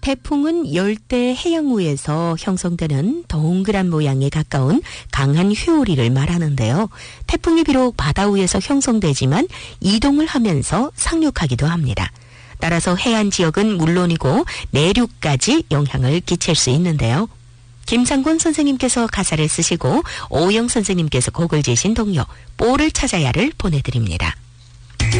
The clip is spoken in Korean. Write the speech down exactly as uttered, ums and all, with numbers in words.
태풍은 열대 해양우에서 형성되는 동그란 모양에 가까운 강한 회오리를 말하는데요. 태풍이 비록 바다 위에서 형성되지만 이동을 하면서 상륙하기도 합니다. 따라서 해안 지역은 물론이고 내륙까지 영향을 끼칠 수 있는데요. 김상곤 선생님께서 가사를 쓰시고 오영 선생님께서 곡을 지신 동요 볼을 찾아야를 보내드립니다.